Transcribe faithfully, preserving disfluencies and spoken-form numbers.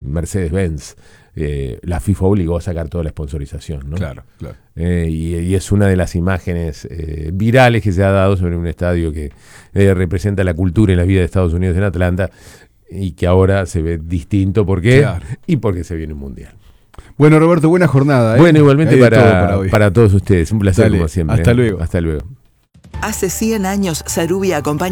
Mercedes-Benz, eh, la FIFA obligó a sacar toda la sponsorización, ¿no? Claro, claro. Eh, y, y es una de las imágenes eh, virales que se ha dado sobre un estadio que eh, representa la cultura y la vida de Estados Unidos en Atlanta y que ahora se ve distinto. ¿Por qué? Claro. Y porque se viene un mundial. Bueno, Roberto, buena jornada. ¿eh? Bueno, igualmente para, todo para, hoy. para todos ustedes. Un placer, Dale, como siempre. hasta ¿eh? luego. Hasta luego. Hace cien años, Sarubia acompaña